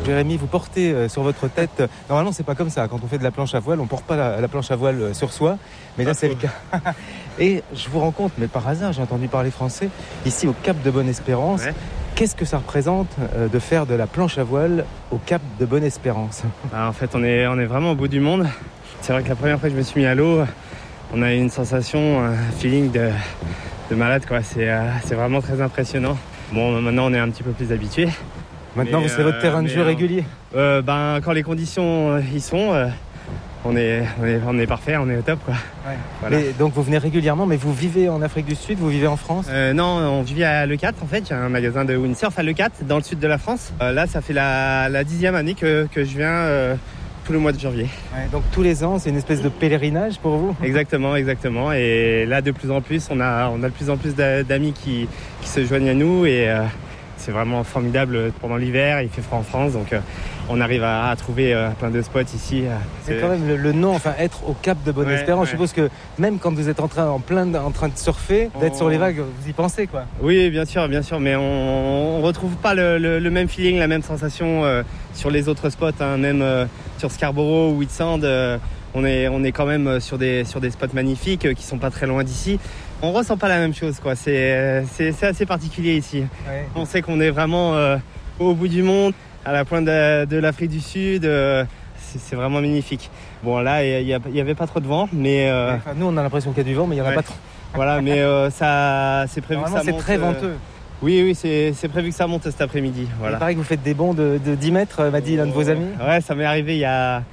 Jérémy, vous portez sur votre tête... Normalement, c'est pas comme ça. Quand on fait de la planche à voile, on porte pas la planche à voile sur soi. Mais là, c'est le cas. Et je vous rends compte, mais par hasard, j'ai entendu parler français, ici au Cap de Bonne-Espérance. Ouais. Qu'est-ce que ça représente de faire de la planche à voile au Cap de Bonne-Espérance ? En fait, on est vraiment au bout du monde. C'est vrai que la première fois que je me suis mis à l'eau, on a eu une sensation, un feeling de malade, quoi. C'est vraiment très impressionnant. Bon, maintenant, on est un petit peu plus habitué. Maintenant, c'est votre terrain de jeu régulier ? Quand les conditions y sont, on est parfait, on est au top, quoi. Ouais. Voilà. Donc vous venez régulièrement, mais vous vivez en Afrique du Sud, vous vivez en France ? Non, on vit à Le4 en fait, il y a un magasin de windsurf à Le4 dans le sud de la France. Là, ça fait la 10e année que je viens tout le mois de janvier. Ouais, donc tous les ans, c'est une espèce de pèlerinage pour vous ? Exactement. Et là, de plus en plus, on a de plus en plus d'amis qui se joignent à nous et c'est vraiment formidable pendant l'hiver. Il fait froid en France, donc on arrive à trouver plein de spots ici. C'est quand même le nom, enfin être au Cap de Bonne-Espérance. Ouais. Je suppose que même quand vous êtes en train de surfer, d'être sur les vagues, vous y pensez, quoi. Oui, bien sûr, mais on retrouve pas le même feeling, la même sensation sur les autres spots, hein, même sur Scarborough ou Whitsand. On est quand même sur des spots magnifiques qui sont pas très loin d'ici. On ressent pas la même chose, quoi. C'est assez particulier ici. Ouais. On sait qu'on est vraiment au bout du monde, à la pointe de l'Afrique du Sud. C'est vraiment magnifique. Bon, là, il y avait pas trop de vent, mais enfin, nous, on a l'impression qu'il y a du vent, mais il y en a pas trop. Voilà, mais c'est prévu que ça monte. C'est très venteux. Oui, c'est prévu que ça monte cet après-midi. Voilà. Il paraît que vous faites des bonds de 10 mètres, m'a dit l'un de vos amis. Ouais, ça m'est arrivé il y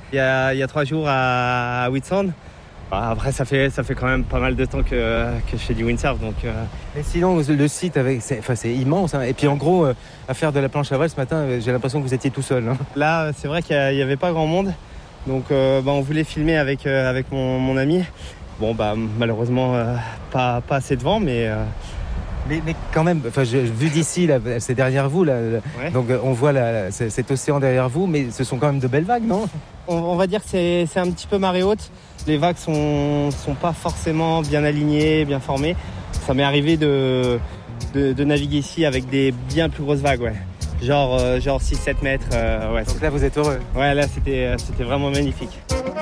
a 3 jours à Whitsand. Après, ça fait quand même pas mal de temps que je fais du windsurf. Donc, Et sinon, le site, c'est immense. Hein. Et puis en gros, à faire de la planche à voile ce matin, j'ai l'impression que vous étiez tout seul. Hein. Là, c'est vrai qu'il n'y avait pas grand monde. Donc on voulait filmer avec mon ami. Bon, malheureusement, pas assez de vent, mais quand même, vu d'ici, là, c'est derrière vous, là, ouais. Donc on voit cet océan derrière vous, mais ce sont quand même de belles vagues, non ? On va dire que c'est un petit peu marée haute. Les vagues sont pas forcément bien alignées, bien formées. Ça m'est arrivé de naviguer ici avec des bien plus grosses vagues, ouais. Genre 6-7 mètres. Ouais. Donc là, vous êtes heureux ? Ouais, là, c'était vraiment magnifique.